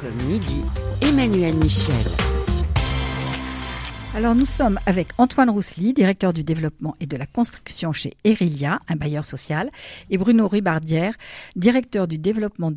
comme midi, Emmanuel Michel. Alors nous sommes avec Antoine Roussely, directeur du développement et de la construction chez Erilia, un bailleur social, et Bruno Ribardière, directeur du développement